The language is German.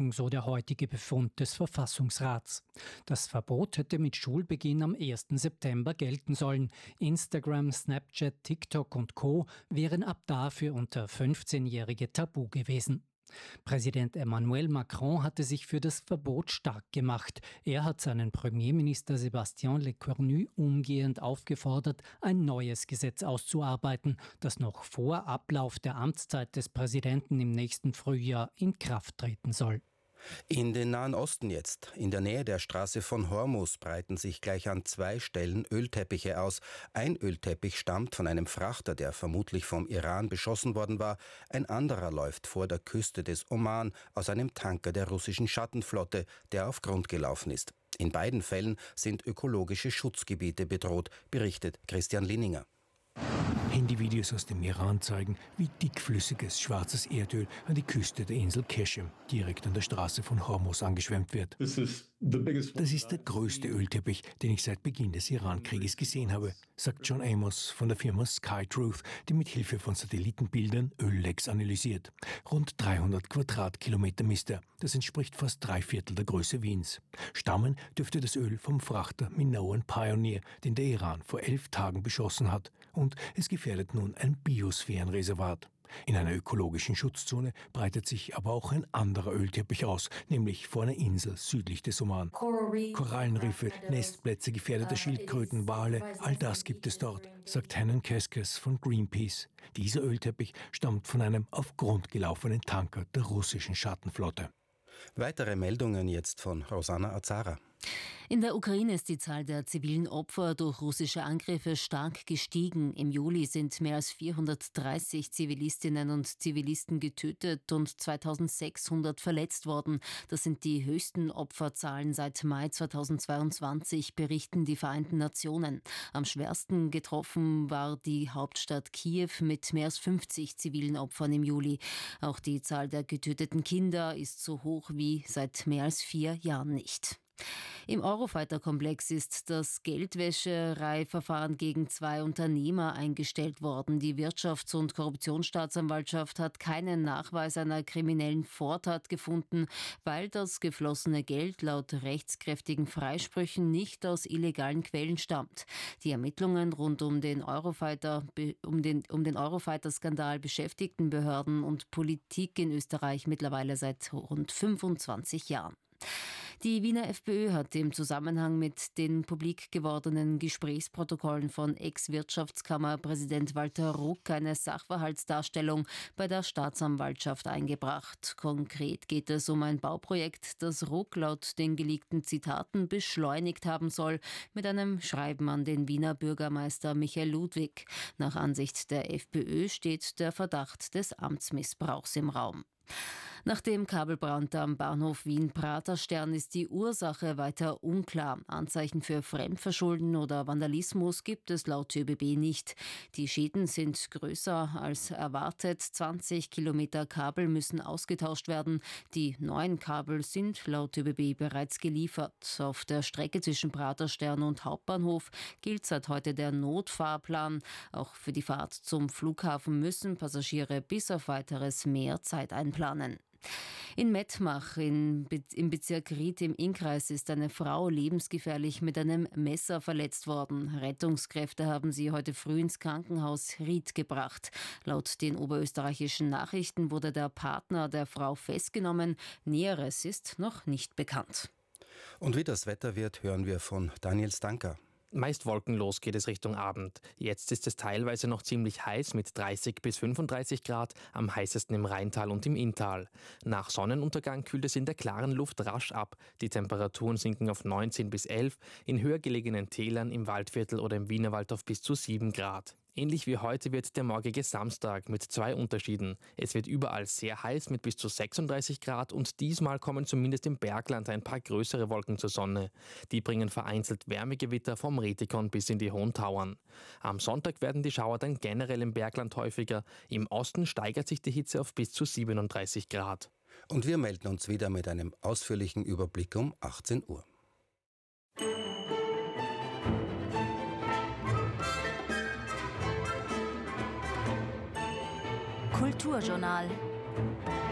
Verfassung, so der heutige Befund des Verfassungsrats. Das Verbot hätte mit Schulbeginn am 1. September gelten sollen. Instagram, Snapchat, TikTok und Co. wären ab da für unter 15-Jährige tabu gewesen. Präsident Emmanuel Macron hatte sich für das Verbot stark gemacht. Er hat seinen Premierminister Sébastien Lecornu umgehend aufgefordert, ein neues Gesetz auszuarbeiten, das noch vor Ablauf der Amtszeit des Präsidenten im nächsten Frühjahr in Kraft treten soll. In den Nahen Osten jetzt. In der Nähe der Straße von Hormuz breiten sich gleich an 2 Stellen Ölteppiche aus. Ein Ölteppich stammt von einem Frachter, der vermutlich vom Iran beschossen worden war. Ein anderer läuft vor der Küste des Oman aus einem Tanker der russischen Schattenflotte, der auf Grund gelaufen ist. In beiden Fällen sind ökologische Schutzgebiete bedroht, berichtet Christian Linninger. Handyvideos aus dem Iran zeigen, wie dickflüssiges schwarzes Erdöl an die Küste der Insel Qeshm, direkt an der Straße von Hormuz, angeschwemmt wird. Das ist der größte Ölteppich, den ich seit Beginn des Iran-Krieges gesehen habe, sagt John Amos von der Firma SkyTruth, die mit Hilfe von Satellitenbildern Öllecks analysiert. Rund 300 Quadratkilometer misst er. Das entspricht fast 3/4 der Größe Wiens. Stammen dürfte das Öl vom Frachter Minoan Pioneer, den der Iran vor 11 Tagen beschossen hat. Und es gefährdet nun ein Biosphärenreservat. In einer ökologischen Schutzzone breitet sich aber auch ein anderer Ölteppich aus, nämlich vor einer Insel südlich des Oman. Korallenriffe, Nestplätze gefährdeter Schildkröten, Wale, all das gibt es dort, sagt Hannon Keskes von Greenpeace. Dieser Ölteppich stammt von einem auf Grund gelaufenen Tanker der russischen Schattenflotte. Weitere Meldungen jetzt von Rosanna Azara. In der Ukraine ist die Zahl der zivilen Opfer durch russische Angriffe stark gestiegen. Im Juli sind mehr als 430 Zivilistinnen und Zivilisten getötet und 2600 verletzt worden. Das sind die höchsten Opferzahlen seit Mai 2022, berichten die Vereinten Nationen. Am schwersten getroffen war die Hauptstadt Kiew mit mehr als 50 zivilen Opfern im Juli. Auch die Zahl der getöteten Kinder ist so hoch wie seit mehr als 4 Jahren nicht. Im Eurofighter-Komplex ist das Geldwäschereiverfahren gegen 2 Unternehmer eingestellt worden. Die Wirtschafts- und Korruptionsstaatsanwaltschaft hat keinen Nachweis einer kriminellen Vortat gefunden, weil das geflossene Geld laut rechtskräftigen Freisprüchen nicht aus illegalen Quellen stammt. Die Ermittlungen rund um den Eurofighter-Skandal beschäftigten Behörden und Politik in Österreich mittlerweile seit rund 25 Jahren. Die Wiener FPÖ hat im Zusammenhang mit den publik gewordenen Gesprächsprotokollen von Ex-Wirtschaftskammerpräsident Walter Ruck eine Sachverhaltsdarstellung bei der Staatsanwaltschaft eingebracht. Konkret geht es um ein Bauprojekt, das Ruck laut den geleakten Zitaten beschleunigt haben soll, mit einem Schreiben an den Wiener Bürgermeister Michael Ludwig. Nach Ansicht der FPÖ steht der Verdacht des Amtsmissbrauchs im Raum. Nach dem Kabelbrand am Bahnhof Wien-Praterstern ist die Ursache weiter unklar. Anzeichen für Fremdverschulden oder Vandalismus gibt es laut ÖBB nicht. Die Schäden sind größer als erwartet. 20 Kilometer Kabel müssen ausgetauscht werden. Die neuen Kabel sind laut ÖBB bereits geliefert. Auf der Strecke zwischen Praterstern und Hauptbahnhof gilt seit heute der Notfahrplan. Auch für die Fahrt zum Flughafen müssen Passagiere bis auf weiteres mehr Zeit einplanen. In Mettmach im Bezirk Ried im Innkreis ist eine Frau lebensgefährlich mit einem Messer verletzt worden. Rettungskräfte haben sie heute früh ins Krankenhaus Ried gebracht. Laut den oberösterreichischen Nachrichten wurde der Partner der Frau festgenommen. Näheres ist noch nicht bekannt. Und wie das Wetter wird, hören wir von Daniel Stanker. Meist wolkenlos geht es Richtung Abend. Jetzt ist es teilweise noch ziemlich heiß mit 30 bis 35 Grad, am heißesten im Rheintal und im Inntal. Nach Sonnenuntergang kühlt es in der klaren Luft rasch ab. Die Temperaturen sinken auf 19 bis 11, in höher gelegenen Tälern, im Waldviertel oder im Wienerwald auf bis zu 7 Grad. Ähnlich wie heute wird der morgige Samstag mit 2 Unterschieden. Es wird überall sehr heiß mit bis zu 36 Grad und diesmal kommen zumindest im Bergland ein paar größere Wolken zur Sonne. Die bringen vereinzelt Wärmegewitter vom Retikon bis in die Hohen Tauern. Am Sonntag werden die Schauer dann generell im Bergland häufiger. Im Osten steigert sich die Hitze auf bis zu 37 Grad. Und wir melden uns wieder mit einem ausführlichen Überblick um 18 Uhr. Kulturjournal.